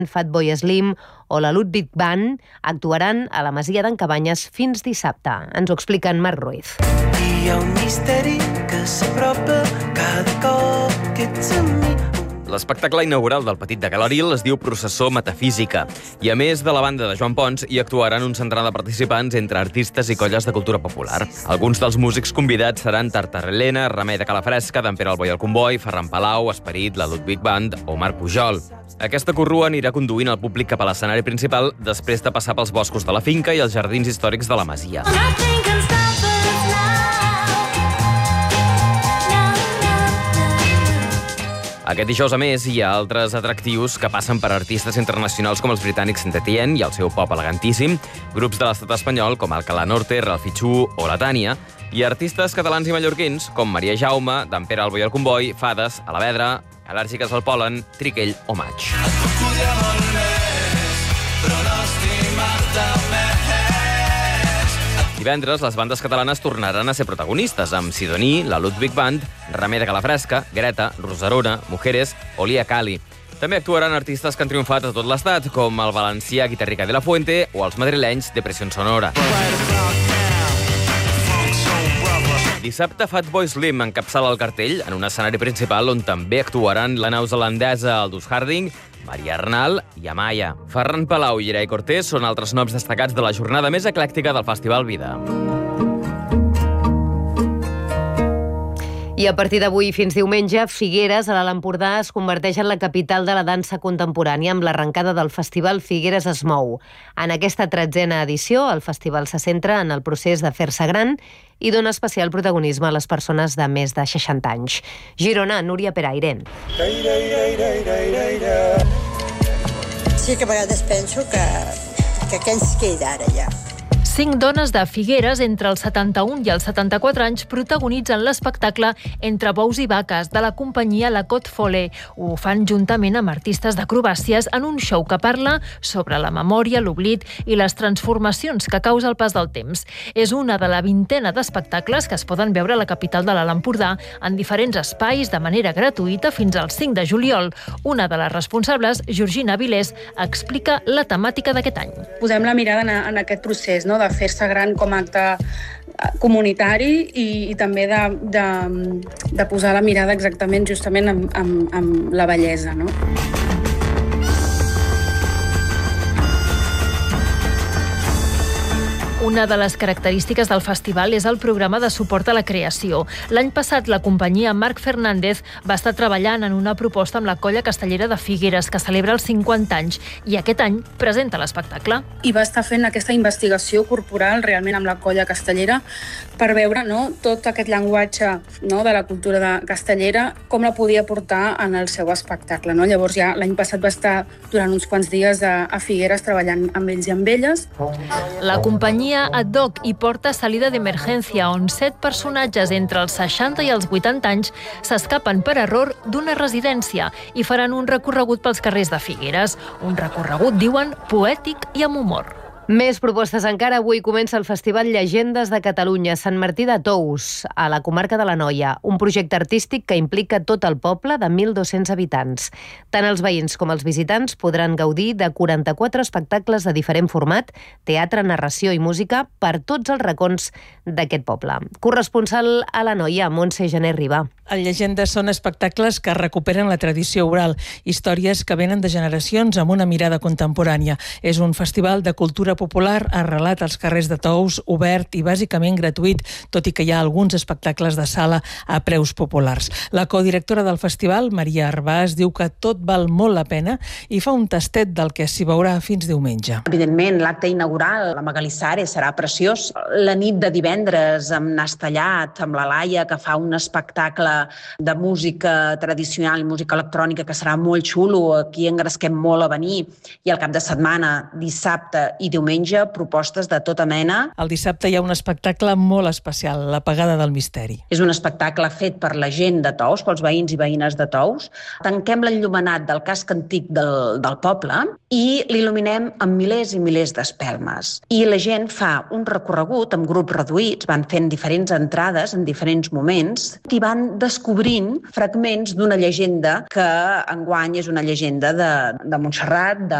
Fatboy Slim o la Ludwig Band actuaran a la Masia d'en Cabanyes fins dissabte. Ens ho explica en Marc Ruiz. Hi ha un misteri que s'apropa cada cop que ets amb mi. L'espectacle inaugural del Petit de Calaril es diu Processó Metafísica i, a més de la banda de Joan Pons, hi actuaran un centenar de participants entre artistes i colles de cultura popular. Alguns dels músics convidats seran Tartarelena, Remei de Calafresca, d'en Pere el Boi al Comboi, Ferran Palau, Esperit, la Ludwig Band o Marc Pujol. Aquesta corrua anirà conduint el públic cap a l'escenari principal després de passar pels boscos de la finca i els jardins històrics de la masia. Aquest dijous, a més, hi ha altres atractius que passen per artistes internacionals com els britànics Saint Etienne i el seu pop elegantíssim, grups de l'estat espanyol com Alcalá Norte, Ralfichú o la Tània, i artistes catalans i mallorquins com Maria Jaume, d'en Pere el Boi al Comboi, Fades, Alavedra, Al·lèrgiques al Pol·len, Triquell o Maig. Divendres, les bandes catalanes tornaran a ser protagonistes, amb Sidoní, la Ludwig Band, Remei de Calafresca, Greta, Rosarona, Mujeres o Lia Cali. També actuaran artistes que han triomfat a tot l'estat, com el valencià Guitarrica de la Fuente o els madrilenys Depressió Sonora. Dissabte, Fatboy Slim encapçala el cartell en un escenari principal on també actuaran la neozelandesa Aldous Harding, Maria Arnal i Amaya. Ferran Palau i Irai Cortés són altres noms destacats de la jornada més eclèctica del Festival Vida. I a partir d'avui fins diumenge, Figueres, a l'Alt Empordà, es converteix en la capital de la dansa contemporània amb l'arrencada del Festival Figueres es mou. En aquesta 13a edició, el festival se centra en el procés de fer-se gran i dona especial protagonisme a les persones de més de 60 anys. Girona, Núria Peraire. Sí que a vegades penso que què ens queda ara ja? 5 dones de Figueres entre els 71 i els 74 anys protagonitzen l'espectacle Entre bous i vaques de la companyia La Côte Follet. Ho fan juntament amb artistes d'acrobàcies en un show que parla sobre la memòria, l'oblit i les transformacions que causa el pas del temps. És una de la 20a d'espectacles que es poden veure a la capital de l'Alt Empordà en diferents espais de manera gratuïta fins al 5 de juliol. Una de les responsables, Georgina Vilés, explica la temàtica d'aquest any. Posem la mirada en aquest procés, no?, de fer-se gran com a acte comunitari i també de posar la mirada exactament justament amb la bellesa, no? Una de les característiques del festival és el programa de suport a la creació. L'any passat, la companyia Marc Fernández va estar treballant en una proposta amb la Colla Castellera de Figueres, que celebra els 50 anys, i aquest any presenta l'espectacle. I va estar fent aquesta investigació corporal realment amb la Colla Castellera per veure, no, tot aquest llenguatge, no, de la cultura castellera, com la podia portar en el seu espectacle, no? Llavors ja l'any passat va estar durant uns quants dies a Figueres treballant amb ells i amb elles. La companyia ad hoc i porta Salida d'Emergència, on 7 personatges entre els 60 i els 80 anys s'escapen per error d'una residència i faran un recorregut pels carrers de Figueres. Un recorregut, diuen, poètic i amb humor. Més propostes encara. Avui comença el Festival Llegendes de Catalunya, Sant Martí de Tous, a la comarca de l'Anoia, un projecte artístic que implica tot el poble de 1.200 habitants. Tant els veïns com els visitants podran gaudir de 44 espectacles de diferent format, teatre, narració i música per tots els racons d'aquest poble. Corresponsal a l'Anoia, Montse Gené Ribà. El Llegendes són espectacles que recuperen la tradició oral, històries que venen de generacions amb una mirada contemporània. És un festival de cultura popular arrelat als carrers de Tous, obert i bàsicament gratuït, tot i que hi ha alguns espectacles de sala a preus populars. La codirectora del festival, Maria Arbàs, diu que tot val molt la pena i fa un tastet del que s'hi veurà fins diumenge. Evidentment, l'acte inaugural, la Magalí Sare, serà preciós. La nit de divendres, amb Nas Tallat, amb la Laia, que fa un espectacle de música tradicional i música electrònica que serà molt xulo. Aquí engresquem molt a venir. I el cap de setmana, dissabte i diumenge, diumenge propostes de tota mena. El dissabte hi ha un espectacle molt especial, l'Apagada del Misteri. És un espectacle fet per la gent de Tous, pels veïns i veïnes de Tous. Tanquem l'enllumenat del casc antic del poble i l'il·luminem amb milers i milers d'espelmes. I la gent fa un recorregut amb grups reduïts, van fent diferents entrades en diferents moments i van descobrint fragments d'una llegenda que enguany és una llegenda de Montserrat,